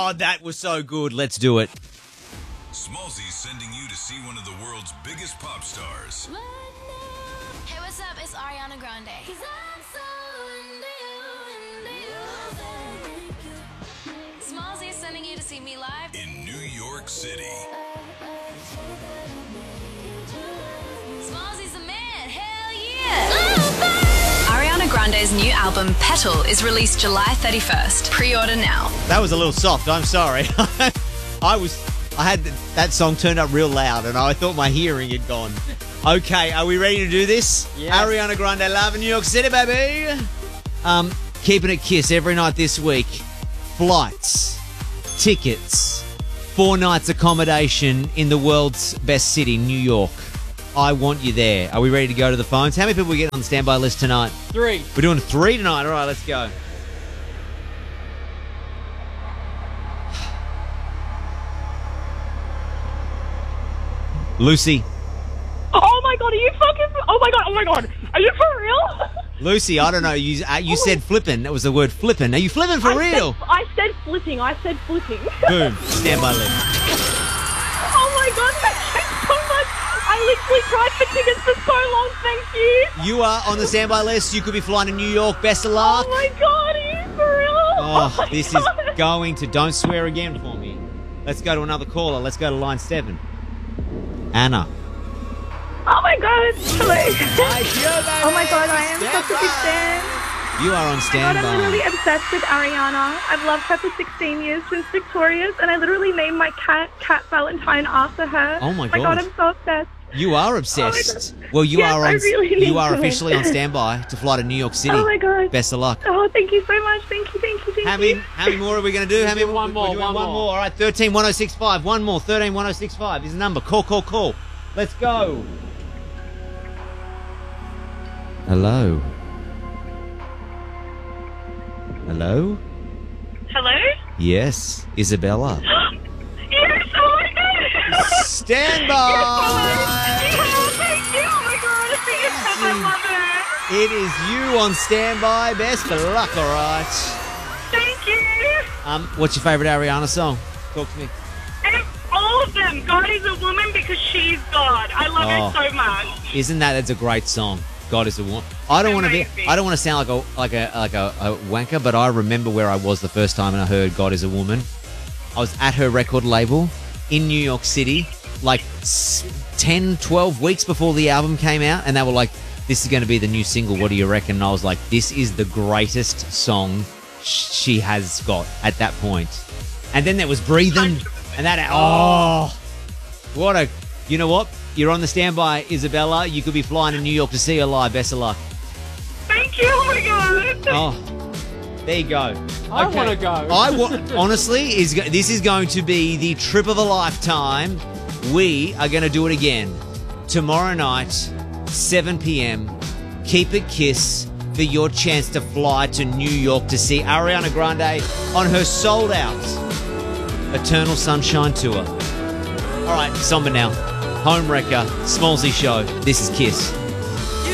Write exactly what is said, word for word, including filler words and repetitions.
Oh, that was so good. Let's do it. Smallzy's sending you to see one of the world's biggest pop stars. Hey, what's up? It's Ariana Grande. Smallzy's sending you to see me live In New York City. Smallzy's a man. Hell yeah! Ariana Grande's new album, Petal, is released July thirty-first. Pre-order now. That was a little soft. I'm sorry. I was, I had that song turned up real loud, and I thought my hearing had gone. Okay, are we ready to do this? Yes. Ariana Grande live in New York City, baby. Um, keeping it Kiss every night this week. Flights, tickets, four nights accommodation in the world's best city, New York. I want you there. Are we ready to go to the phones? How many people are we getting on the standby list tonight? Three. We're doing three tonight. All right, let's go. Lucy. Oh my god, are you fucking... Oh my god, oh my god. Are you for real? Lucy, I don't know. You uh, you said flippin'. That was the word flippin'. Are you flipping for I real? Said, I said flipping. I said flipping. Boom. Standby list. Oh my god, thank you so much. I literally cried for tickets for so long, thank you. You are on the standby list. You could be flying to New York. Best of luck. Oh my god, are you for real? Oh, my this god. is going to... Don't swear again for me. Let's go to another caller. Let's go to line seven. Anna. Oh my god, hello. Hi, Gio, Oh my god, I am such a big fan. You are on Oh my god, standby. I'm literally obsessed with Ariana. I've loved her for sixteen years since Victorious, and I literally named my cat Cat Valentine after her. Oh my my God. god, I'm so obsessed. You are Oh obsessed. my God. well, you Yes, are I on. really need you are to. officially on standby to fly to New York City. Oh my god. Best of luck. Oh, thank you so much. Thank you, thank you, thank How many, you. how many more are we going to do? How many? do one more, We're doing one one more. more. All right, thirteen one oh six five. One more. thirteen one oh six five is the number. Call, call, call. Let's go. Hello. Hello? Hello? Yes, Isabella. Yes, oh my god. Stand by. Yes, thank you. Oh my god, yes, I love it. It is you on standby. Best of luck, all right. Thank you. Um, what's your favourite Ariana song? Talk to me. And all of them. God is a woman because she's God. I love Oh. her so much. Isn't that? That's a great song. God is a woman. I don't want to be. Amazing. I don't want to sound like a like a like a, a wanker, but I remember where I was the first time and I heard God is a woman. I was at her record label in New York City, like s- ten, twelve weeks before the album came out, and they were like, "This is going to be the new single. What do you reckon?" And I was like, "This is the greatest song sh- she has got at that point." And then there was Breathing, and that oh, what a you know what. You're on the standby, Isabella. You could be flying to New York to see her live. Best of luck. Thank you. Oh my god. Oh, there you go. I wanna go. I wa- honestly, is go- this is going to be the trip of a lifetime. We are going to do it again tomorrow night, seven p.m. Keep it Kiss for your chance to fly to New York to see Ariana Grande on her sold-out Eternal Sunshine Tour. All right, somber now. Home Wrecker, Smallzy Show. This is Kiss.